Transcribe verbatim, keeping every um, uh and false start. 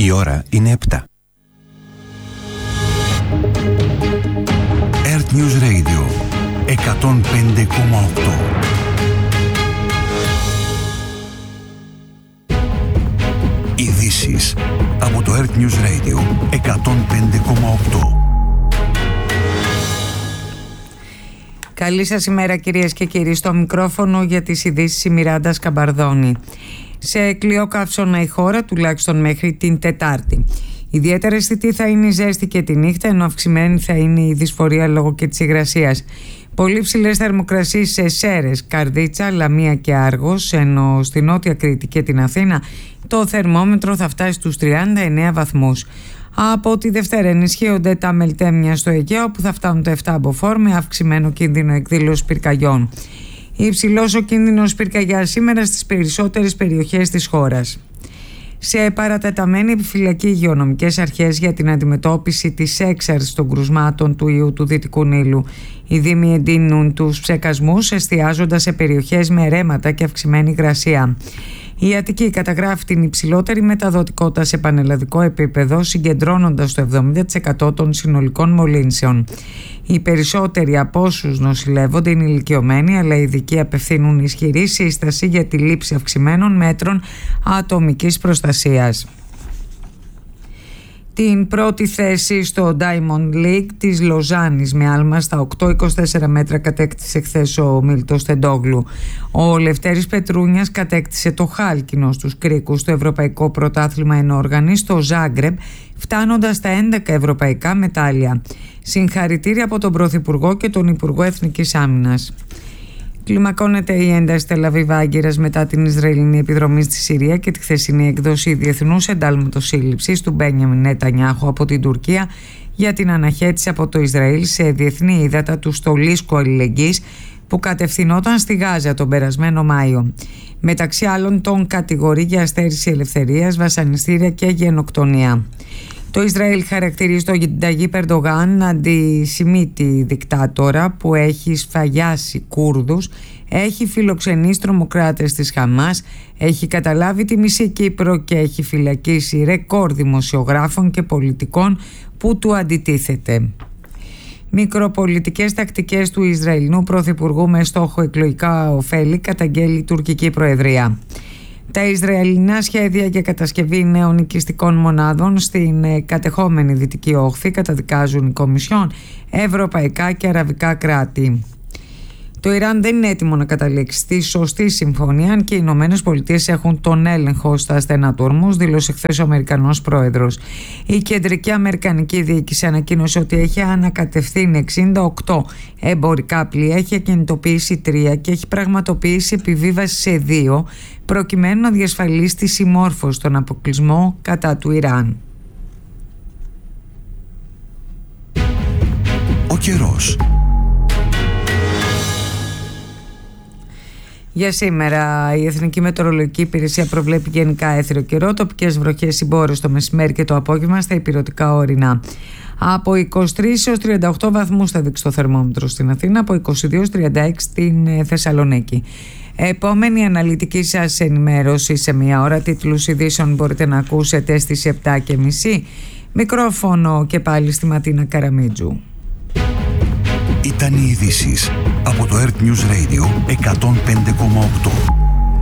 Η ώρα είναι επτά. Earth News Radio εκατόν πέντε κόμμα οκτώ. Ειδήσεις από το Earth News Radio εκατόν πέντε κόμμα οκτώ. Καλή σας ημέρα κυρίες και κύριοι. Στο μικρόφωνο για τις ειδήσεις η Μιράντα Σκαμπαρδόνη. Σε κλειό καύσωνα η χώρα τουλάχιστον μέχρι την Τετάρτη. Ιδιαίτερα αισθητή θα είναι η ζέστη και τη νύχτα, ενώ αυξημένη θα είναι η δυσφορία λόγω και της υγρασίας. Πολύ ψηλές θερμοκρασίες σε Σέρρες, Καρδίτσα, Λαμία και Άργος, ενώ στη Νότια Κρήτη και την Αθήνα το θερμόμετρο θα φτάσει στους τριάντα εννέα βαθμούς. Από τη Δευτέρα ενισχύονται τα μελτέμια στο Αιγαίο που θα φτάνουν τα επτά μποφόρ με αυξημένο κίνδυνο εκδήλωσης πυρκαγιών. Υψηλός ο κίνδυνος πυρκαγιάς σήμερα στις περισσότερες περιοχές της χώρας. Σε παρατεταμένη επιφυλακή υγειονομικές αρχές για την αντιμετώπιση της έξαρσης των κρουσμάτων του ιού του Δυτικού Νείλου. Οι δήμοι εντείνουν τους ψεκασμούς εστιάζοντας σε περιοχές με ρέματα και αυξημένη υγρασία. Η Αττική καταγράφει την υψηλότερη μεταδοτικότητα σε πανελλαδικό επίπεδο, συγκεντρώνοντας το εβδομήντα τοις εκατό των συνολικών μολύνσεων. Οι περισσότεροι από όσους νοσηλεύονται είναι ηλικιωμένοι, αλλά οι ειδικοί απευθύνουν ισχυρή σύσταση για τη λήψη αυξημένων μέτρων ατομικής προστασίας. Την πρώτη θέση στο Diamond League της Λοζάνης με άλμα στα οκτώ κόμμα είκοσι τέσσερα μέτρα κατέκτησε χθες ο Μίλτος Τεντόγλου. Ο Λευτέρης Πετρούνιας κατέκτησε το χάλκινο στους κρίκους στο Ευρωπαϊκό Πρωτάθλημα Ενόργανη στο Ζάγκρεμπ, φτάνοντας στα έντεκα ευρωπαϊκά μετάλλια. Συγχαρητήρια από τον Πρωθυπουργό και τον Υπουργό Εθνικής Άμυνας. Κλιμακώνεται η ένταση Τελαβίβ Άγκυρας μετά την Ισραηλινή επιδρομή στη Συρία και τη χθεσινή έκδοση διεθνούς εντάλματος σύλληψης του Μπένιαμιν Νετανιάχου από την Τουρκία για την αναχέτηση από το Ισραήλ σε διεθνή ύδατα του στολίσκου αλληλεγγύης που κατευθυνόταν στη Γάζα τον περασμένο Μάιο. Μεταξύ άλλων τον κατηγορεί για στέρηση ελευθερίας, βασανιστήρια και γενοκτονία. Το Ισραήλ χαρακτηρίζει τον Ταγίπ Ερντογάν αντισημίτη δικτάτορα που έχει σφαγιάσει Κούρδους, έχει φιλοξενήσει τρομοκράτες της Χαμάς, έχει καταλάβει τη μισή Κύπρο και έχει φυλακίσει ρεκόρ δημοσιογράφων και πολιτικών που του αντιτίθεται. Μικροπολιτικές τακτικές του Ισραηλινού Πρωθυπουργού με στόχο εκλογικά ωφέλη καταγγέλει η τουρκική Προεδρία. Τα Ισραηλινά σχέδια για κατασκευή νέων οικιστικών μονάδων στην κατεχόμενη Δυτική Όχθη καταδικάζουν η Κομισιόν, ευρωπαϊκά και αραβικά κράτη. Το Ιράν δεν είναι έτοιμο να καταλήξει στη σωστή συμφωνία, αν και οι Ηνωμένες Πολιτείες έχουν τον έλεγχο στα στενά του ορμούς, δήλωσε χθες ο Αμερικανός πρόεδρος. Η κεντρική Αμερικανική διοίκηση ανακοίνωσε ότι έχει ανακατευθύνει εξήντα οκτώ εμπορικά πλοία, έχει ακινητοποιήσει τρία και έχει πραγματοποιήσει επιβίβαση σε δύο, προκειμένου να διασφαλίσει τη συμμόρφωση στον αποκλεισμό κατά του Ιράν. Ο καιρός. Για σήμερα η Εθνική Μετεωρολογική Υπηρεσία προβλέπει γενικά έθριο καιρό, τοπικές βροχές συμπόρες το μεσημέρι και το απόγευμα στα υπηρετικά ορεινά. Από είκοσι τρεις έως τριάντα οκτώ βαθμούς θα δείξει το θερμόμετρο στην Αθήνα, από είκοσι δύο έως τριάντα έξι στην Θεσσαλονίκη. Επόμενη αναλυτική σας ενημέρωση σε μία ώρα. Τίτλους ειδήσεων μπορείτε να ακούσετε στις επτά και μισή. Μικρόφωνο και πάλι στη Ματίνα Καραμίτζου. Ήταν οι ειδήσεις από το Earth News Radio εκατόν πέντε κόμμα οκτώ.